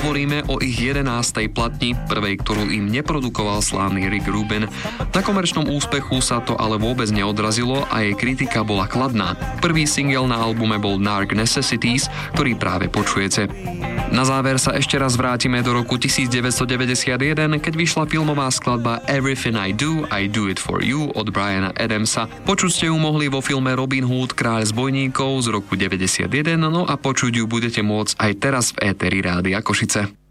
hovoríme o ich 11. platni, prvej, ktorú im neprodukoval slávny Rick Rubin. Na komerčnom úspechu sa to ale vôbec neodrazilo a jej kritika bola kladná. Prvý single na albume bol Dark Necessities, ktorý práve počujete. Na záver sa ešte raz vrátime do roku 1991, keď vyšla filmová skladba Everything I Do It For You od Briana Adamsa. Počuť ste ju mohli vo filme Robin Hood, Kráľ zbojníkov z roku 91, no a počuť ju budete môcť aj teraz v éteri Rádia Košice.